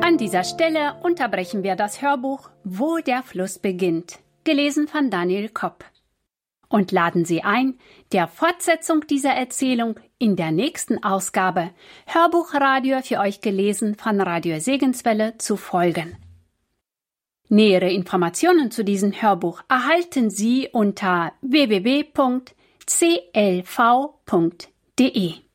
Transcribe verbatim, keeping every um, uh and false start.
An dieser Stelle unterbrechen wir das Hörbuch Wo der Fluss beginnt, gelesen von Daniel Kopp. Und laden Sie ein, der Fortsetzung dieser Erzählung in der nächsten Ausgabe Hörbuchradio für euch gelesen von Radio Segenswelle zu folgen. Nähere Informationen zu diesem Hörbuch erhalten Sie unter w w w punkt c l v punkt d e.